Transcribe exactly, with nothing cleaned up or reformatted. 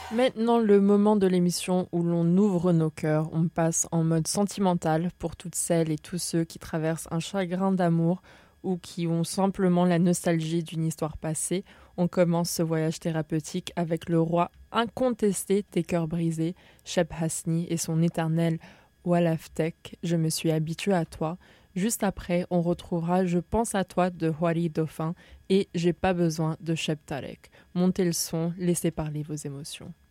Maintenant, le moment de l'émission où l'on ouvre nos cœurs, on passe en mode sentimental pour toutes celles et tous ceux qui traversent un chagrin d'amour ou qui ont simplement la nostalgie d'une histoire passée. On commence ce voyage thérapeutique avec le roi incontesté des cœurs brisés, Cheb Hasni et son éternel Walaftek, je me suis habituée à toi. Juste après, on retrouvera Je pense à toi de Wari Dauphin et J'ai pas besoin de Cheb Tarek. Montez le son, laissez parler vos émotions.